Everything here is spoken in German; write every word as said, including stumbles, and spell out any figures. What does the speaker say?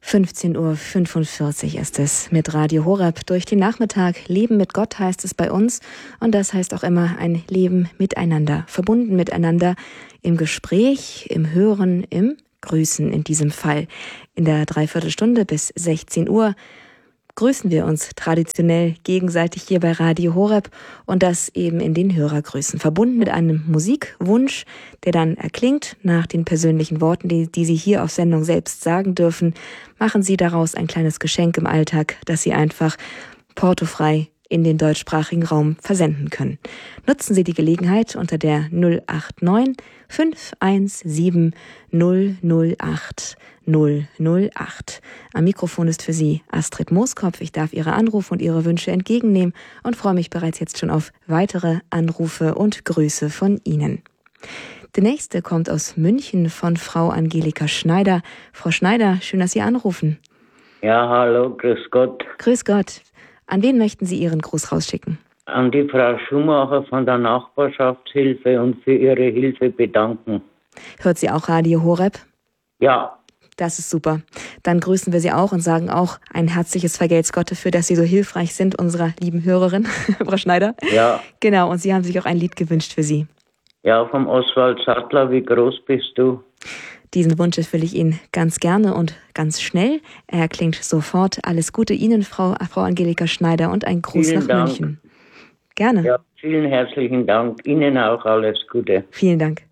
fünfzehn Uhr fünfundvierzig ist es mit Radio Horeb. Durch den Nachmittag Leben mit Gott heißt es bei uns. Und das heißt auch immer ein Leben miteinander, verbunden miteinander im Gespräch, im Hören, im Grüßen in diesem Fall. In der Dreiviertelstunde bis sechzehn Uhr grüßen wir uns traditionell gegenseitig hier bei Radio Horeb und das eben in den Hörergrüßen, verbunden mit einem Musikwunsch, der dann erklingt nach den persönlichen Worten, die, die Sie hier auf Sendung selbst sagen dürfen. Machen Sie daraus ein kleines Geschenk im Alltag, das Sie einfach portofrei in den deutschsprachigen Raum versenden können. Nutzen Sie die Gelegenheit unter der null acht neun fünf eins sieben null null acht null null acht. Am Mikrofon ist für Sie Astrid Mooskopf. Ich darf Ihre Anrufe und Ihre Wünsche entgegennehmen und freue mich bereits jetzt schon auf weitere Anrufe und Grüße von Ihnen. Der nächste kommt aus München von Frau Angelika Schneider. Frau Schneider, schön, dass Sie anrufen. Ja, hallo, grüß Gott. Grüß Gott. An wen möchten Sie Ihren Gruß rausschicken? An die Frau Schumacher von der Nachbarschaftshilfe und für ihre Hilfe bedanken. Hört sie auch Radio Horeb? Ja. Das ist super. Dann grüßen wir Sie auch und sagen auch ein herzliches Vergelt's Gott dafür, dass Sie so hilfreich sind, unserer lieben Hörerin, Frau Schneider. Ja. Genau, und Sie haben sich auch ein Lied gewünscht für Sie. Ja, vom Oswald Sattler, wie groß bist du? Diesen Wunsch erfülle ich Ihnen ganz gerne und ganz schnell. Er klingt sofort. Alles Gute Ihnen, Frau, Frau Angelika Schneider, und ein Gruß Vielen nach Dank. München. Gerne. Ja, vielen herzlichen Dank. Ihnen auch alles Gute. Vielen Dank.